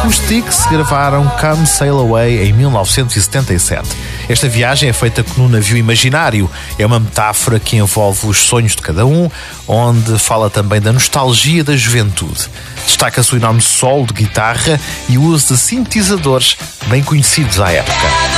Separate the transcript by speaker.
Speaker 1: Os Styx gravaram Come Sail Away em 1977. Esta viagem é feita num navio imaginário. É uma metáfora que envolve os sonhos de cada um, onde fala também da nostalgia da juventude. Destaca-se o enorme solo de guitarra e o uso de sintetizadores bem conhecidos à época.